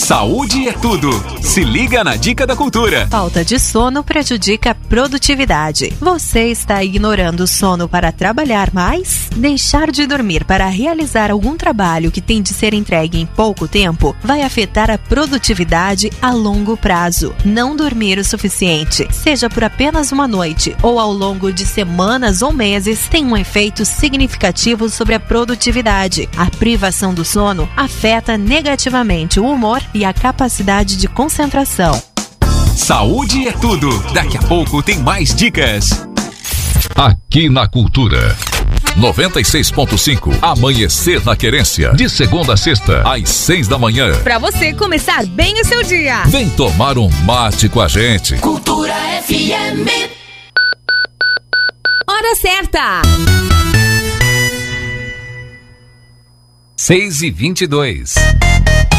Saúde é tudo. Se liga na Dica da Cultura. Falta de sono prejudica a produtividade. Você está ignorando o sono para trabalhar mais? Deixar de dormir para realizar algum trabalho que tem de ser entregue em pouco tempo vai afetar a produtividade a longo prazo. Não dormir o suficiente, seja por apenas uma noite ou ao longo de semanas ou meses, tem um efeito significativo sobre a produtividade. A privação do sono afeta negativamente o humor e a capacidade de concentração. Saúde é tudo. Daqui a pouco tem mais dicas. Aqui na Cultura 96.5, Amanhecer na Querência, de segunda a sexta, às 6 da manhã. Pra você começar bem o seu dia. Vem tomar um mate com a gente. Cultura FM. Hora certa. 6h22.